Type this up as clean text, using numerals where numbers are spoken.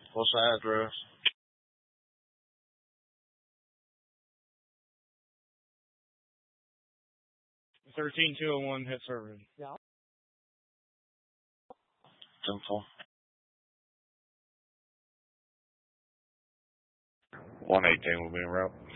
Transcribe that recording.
What's the address? 13201 hit server. Yeah. 10-4. 118 will be en route.